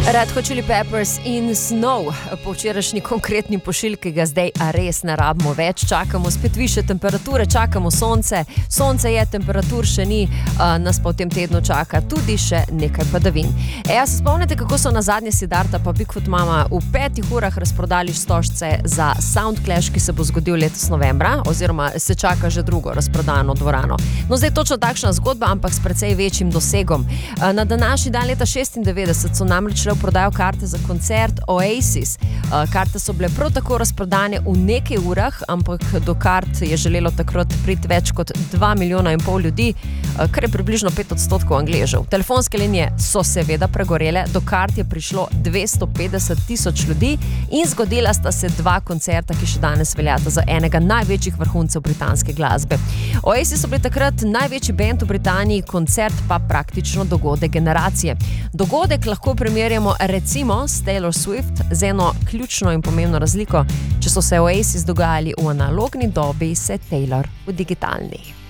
Red Hot Chili Peppers in Snow. Po včerajšnji konkretni pošiljki ga zdaj res ne rabimo več. Čakamo spet više temperature, čakamo sonce. Sonce je, temperatur še ni, nas pa v tem tednu čaka tudi še nekaj padavin. Se spomnite, kako so na zadnje Siddharta pa Bigfoot Mama v 5 urah razprodali stožce za Sound Clash, ki se bo zgodil letos novembra, oziroma se čaka že drugo razprodano dvorano. No, zdaj točno takšna zgodba, ampak s precej večjim dosegom. Na današnji dan leta 96 so namreč prodajo karte za koncert Oasis. Karte so bile prav tako razprodane v nekaj urah, ampak do kart je želelo takrat priti več kot 2,5 milijona ljudi, kar je približno 5% Angležev. Telefonske linije so seveda pregorele, do kart je prišlo 250,000 ljudi in zgodila sta se 2 koncerta, ki še danes veljata za enega največjih vrhuncev britanske glasbe. Oasis so bili takrat največji bend v Britaniji, koncert pa praktično dogodek generacije. Dogodek lahko primerjamo recimo s Taylor Swift z eno ključno in pomembno razliko. Če so se Oasis dogajali v analogni dobi, se Taylor v digitalni.